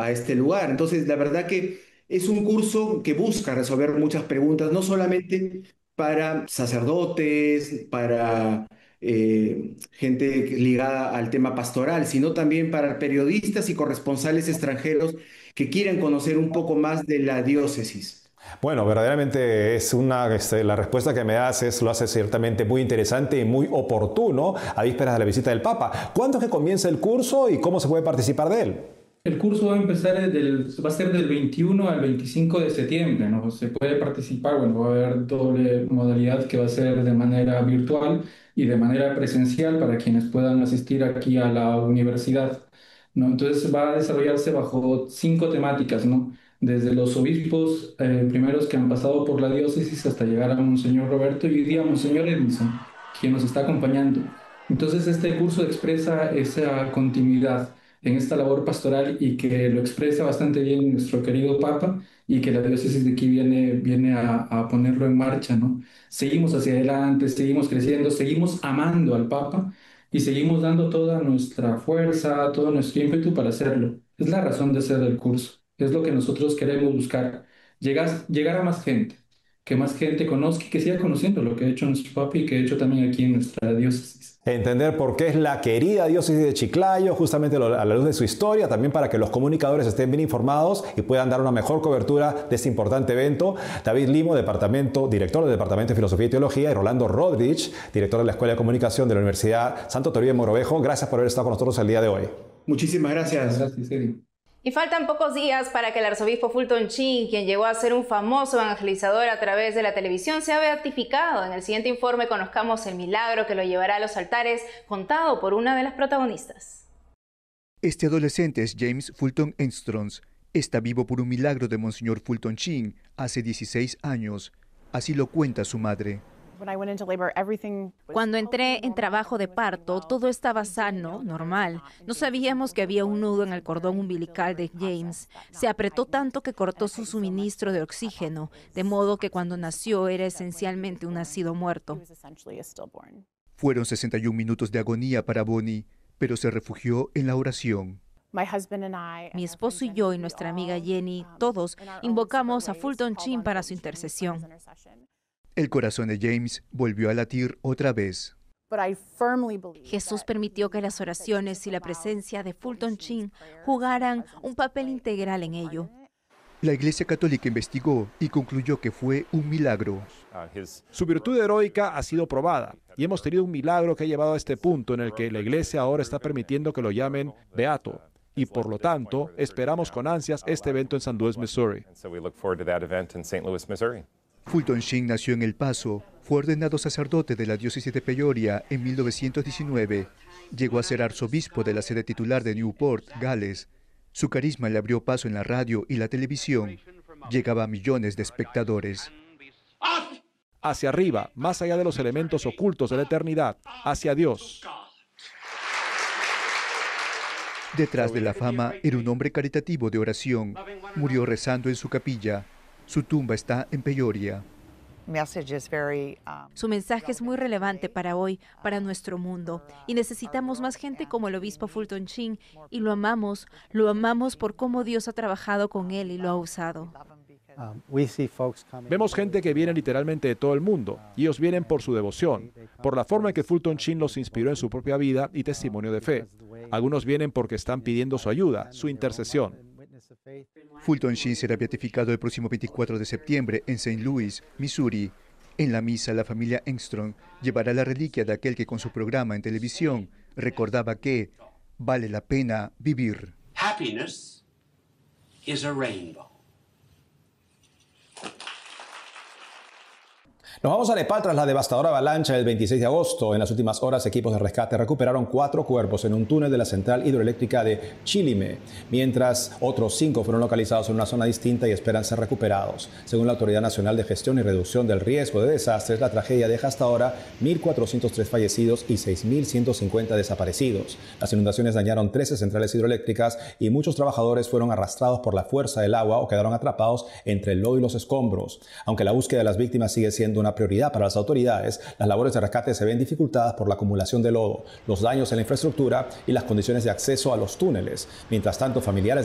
a este lugar. Entonces, la verdad que es un curso que busca resolver muchas preguntas, no solamente para sacerdotes, para gente ligada al tema pastoral, sino también para periodistas y corresponsales extranjeros que quieren conocer un poco más de la diócesis. Bueno, verdaderamente es la respuesta que me haces lo hace ciertamente muy interesante y muy oportuno a vísperas de la visita del Papa. ¿Cuándo es que comienza el curso y cómo se puede participar de él? El curso va a ser del 21 al 25 de septiembre, ¿no? Se puede participar, bueno, va a haber doble modalidad que va a ser de manera virtual y de manera presencial para quienes puedan asistir aquí a la universidad, ¿no? Entonces va a desarrollarse bajo 5 temáticas, ¿no? Desde los obispos primeros que han pasado por la diócesis hasta llegar a Monseñor Roberto y hoy día Monseñor Edmison, quien nos está acompañando. Entonces este curso expresa esa continuidad en esta labor pastoral y que lo expresa bastante bien nuestro querido Papa y que la diócesis de aquí viene a ponerlo en marcha, ¿no? Seguimos hacia adelante, seguimos creciendo, seguimos amando al Papa y seguimos dando toda nuestra fuerza, todo nuestro ímpetu para hacerlo. Es la razón de ser del curso, es lo que nosotros queremos buscar, llegar a que más gente conozca y que siga conociendo lo que ha hecho nuestro Papa y que ha hecho también aquí en nuestra diócesis. Entender por qué es la querida diócesis de Chiclayo, justamente a la luz de su historia, también para que los comunicadores estén bien informados y puedan dar una mejor cobertura de este importante evento. David Limo, director del Departamento de Filosofía y Teología, y Rolando Rodríguez, director de la Escuela de Comunicación de la Universidad Santo Toribio de Mogrovejo. Gracias por haber estado con nosotros el día de hoy. Muchísimas gracias. Gracias, Eddie. Y faltan pocos días para que el arzobispo Fulton Sheen, quien llegó a ser un famoso evangelizador a través de la televisión, sea beatificado. En el siguiente informe conozcamos el milagro que lo llevará a los altares, contado por una de las protagonistas. Este adolescente es James Fulton Armstrong. Está vivo por un milagro de Monseñor Fulton Sheen hace 16 años. Así lo cuenta su madre. Cuando entré en trabajo de parto, todo estaba sano, normal. No sabíamos que había un nudo en el cordón umbilical de James. Se apretó tanto que cortó su suministro de oxígeno, de modo que cuando nació era esencialmente un nacido muerto. Fueron 61 minutos de agonía para Bonnie, pero se refugió en la oración. Mi esposo y yo y nuestra amiga Jenny, todos invocamos a Fulton Sheen para su intercesión. El corazón de James volvió a latir otra vez. Jesús permitió que las oraciones y la presencia de Fulton Sheen jugaran un papel integral en ello. La Iglesia Católica investigó y concluyó que fue un milagro. Su virtud heroica ha sido probada y hemos tenido un milagro que ha llevado a este punto en el que la Iglesia ahora está permitiendo que lo llamen beato. Y por lo tanto, esperamos con ansias este evento en St. Louis, Missouri. Fulton Sheen nació en El Paso, fue ordenado sacerdote de la diócesis de Peoria en 1919. Llegó a ser arzobispo de la sede titular de Newport, Gales. Su carisma le abrió paso en la radio y la televisión. Llegaba a millones de espectadores. Hacia arriba, más allá de los elementos ocultos de la eternidad, hacia Dios. Detrás de la fama era un hombre caritativo de oración. Murió rezando en su capilla. Su tumba está en Peoria. Su mensaje es muy relevante para hoy, para nuestro mundo, y necesitamos más gente como el obispo Fulton Sheen, y lo amamos por cómo Dios ha trabajado con él y lo ha usado. Vemos gente que viene literalmente de todo el mundo, y ellos vienen por su devoción, por la forma en que Fulton Sheen los inspiró en su propia vida y testimonio de fe. Algunos vienen porque están pidiendo su ayuda, su intercesión. Fulton Sheen será beatificado el próximo 24 de septiembre en St. Louis, Missouri. En la misa, la familia Armstrong llevará la reliquia de aquel que con su programa en televisión recordaba que vale la pena vivir. Happiness is a rainbow. Nos vamos a Nepal tras la devastadora avalancha del 26 de agosto. En las últimas horas, equipos de rescate recuperaron 4 cuerpos en un túnel de la central hidroeléctrica de Chilime, mientras otros 5 fueron localizados en una zona distinta y esperan ser recuperados. Según la Autoridad Nacional de Gestión y Reducción del Riesgo de Desastres, la tragedia deja hasta ahora 1.403 fallecidos y 6.150 desaparecidos. Las inundaciones dañaron 13 centrales hidroeléctricas y muchos trabajadores fueron arrastrados por la fuerza del agua o quedaron atrapados entre el lodo y los escombros. Aunque la búsqueda de las víctimas sigue siendo una prioridad para las autoridades, las labores de rescate se ven dificultadas por la acumulación de lodo, los daños en la infraestructura y las condiciones de acceso a los túneles. Mientras tanto, familiares